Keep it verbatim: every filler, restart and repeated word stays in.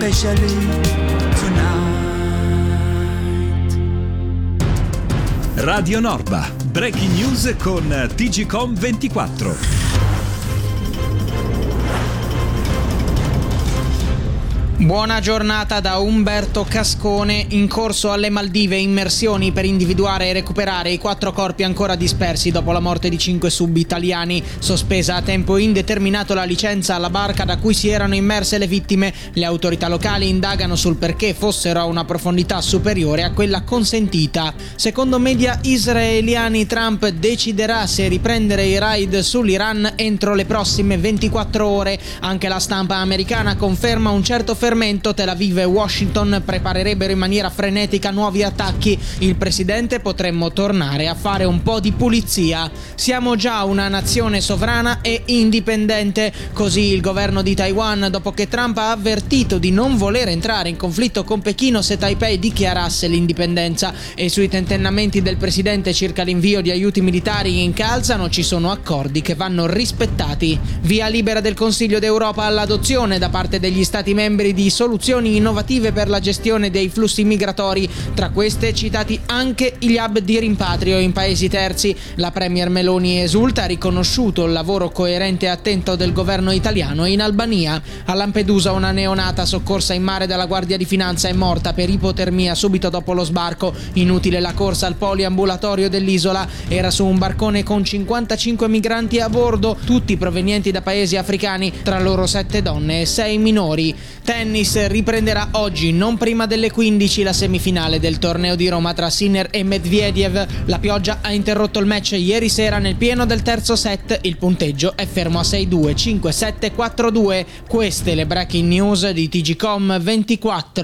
especially tonight. Radio Norba, breaking news con T G Com ventiquattro. Buona giornata da Umberto Cascone. In corso alle Maldive immersioni per individuare e recuperare i quattro corpi ancora dispersi dopo la morte di cinque sub italiani. Sospesa a tempo indeterminato la licenza alla barca da cui si erano immerse le vittime. Le autorità locali indagano sul perché fossero a una profondità superiore a quella consentita. Secondo media israeliani, Trump deciderà se riprendere i raid sull'Iran entro le prossime ventiquattro ore. Anche la stampa americana conferma un certo fermento. Tel Aviv e Washington preparerebbero in maniera frenetica nuovi attacchi. Il presidente: potremmo tornare a fare un po' di pulizia. Siamo già una nazione sovrana e indipendente. Così il governo di Taiwan, dopo che Trump ha avvertito di non voler entrare in conflitto con Pechino se Taipei dichiarasse l'indipendenza. E sui tentennamenti del presidente circa l'invio di aiuti militari incalzano, ci sono accordi che vanno rispettati. Via libera del Consiglio d'Europa all'adozione da parte degli Stati membri di soluzioni innovative per la gestione dei flussi migratori, tra queste citati anche gli hub di rimpatrio in paesi terzi. La premier Meloni esulta, ha riconosciuto il lavoro coerente e attento del governo italiano in Albania. A Lampedusa una neonata soccorsa in mare dalla Guardia di Finanza è morta per ipotermia subito dopo lo sbarco. Inutile la corsa al poliambulatorio dell'isola, era su un barcone con cinquantacinque migranti a bordo, tutti provenienti da paesi africani, tra loro sette donne e sei minori. Tennis: riprenderà oggi, non prima delle quindici, la semifinale del torneo di Roma tra Sinner e Medvedev. La pioggia ha interrotto il match ieri sera nel pieno del terzo set. Il punteggio è fermo a sei due, cinque sette, quattro due. Queste le breaking news di T G Com ventiquattro.